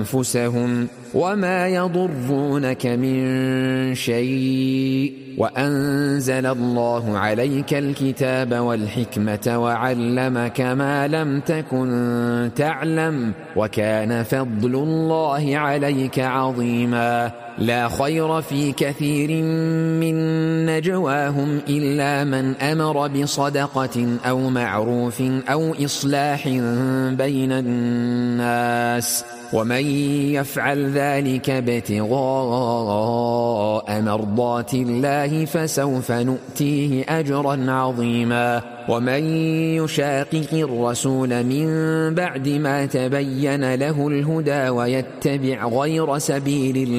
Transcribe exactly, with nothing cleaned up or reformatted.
أنفسهم وما يضرونك من شيء، وأنزل الله عليك الكتاب والحكمة وعلمك ما لم تكن تعلم، وكان فضل الله عليك عظيما. لا خير في كثير من نجواهم إلا من أمر بصدقة أو معروف أو إصلاح بين الناس، ومن يفعل ذلك ابتغاء مرضات الله فسوف نؤتيه أجرا عظيما. ومن يشاقق الرسول من بعد ما تبين له الهدى ويتبع غير سبيل الله